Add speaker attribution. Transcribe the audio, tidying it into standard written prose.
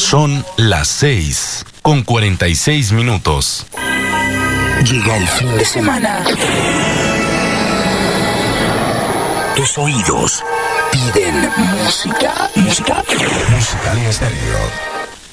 Speaker 1: Son las 6:46.
Speaker 2: Llega el fin de semana. Tus oídos piden música. Música en estéreo.